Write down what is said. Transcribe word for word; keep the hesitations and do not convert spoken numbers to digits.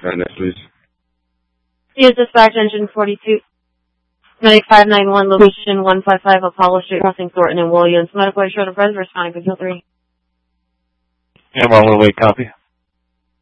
Uh, next, please. He is dispatch engine forty-two. Medic five nine one, location one five five Apollo Street, crossing Thornton and Williams. Medical short of res, responding to Hill three. And one way, copy.